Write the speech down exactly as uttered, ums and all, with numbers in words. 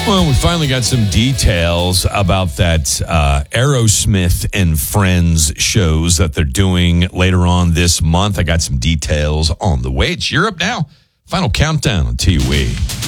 Well, we finally got some details about that uh, Aerosmith and Friends shows that they're doing later on this month. I got some details on the way. It's Europe now. Final countdown on T U E.